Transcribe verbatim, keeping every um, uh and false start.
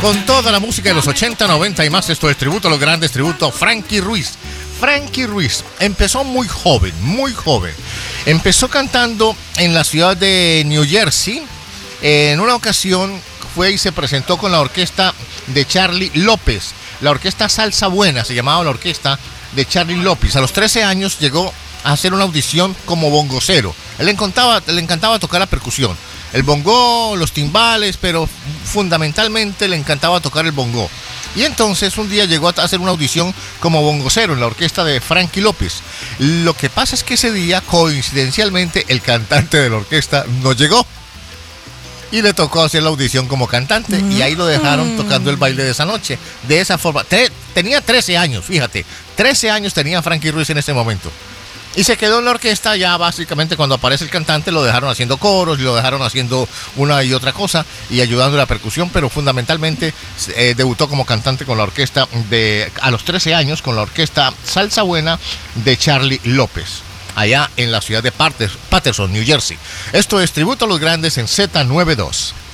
con toda la música de los ochenta, noventa y más. Esto es tributo a los grandes, tributo a Frankie Ruiz. Frankie Ruiz empezó muy joven, muy joven. Empezó cantando en la ciudad de New Jersey. En una ocasión fue y se presentó con la orquesta de Charlie López. La orquesta Salsa Buena se llamaba la orquesta de Charlie López. A los trece años llegó a hacer una audición como bongocero. Él le encantaba, le encantaba tocar la percusión. El bongó, los timbales, pero fundamentalmente le encantaba tocar el bongó. Y entonces un día llegó a hacer una audición como bongocero en la orquesta de Frankie López. Lo que pasa es que ese día, coincidencialmente, el cantante de la orquesta no llegó. Y le tocó hacer la audición como cantante. Mm. Y ahí lo dejaron tocando el baile de esa noche. De esa forma. Tre- tenía trece años, fíjate. trece años tenía Frankie Ruiz en ese momento. Y se quedó en la orquesta. Ya básicamente cuando aparece el cantante lo dejaron haciendo coros, y lo dejaron haciendo una y otra cosa y ayudando a la percusión, pero fundamentalmente eh, debutó como cantante con la orquesta de, a los trece años, con la orquesta Salsa Buena de Charlie López, allá en la ciudad de Patterson, New Jersey. Esto es Tributo a los Grandes en Z noventa y dos.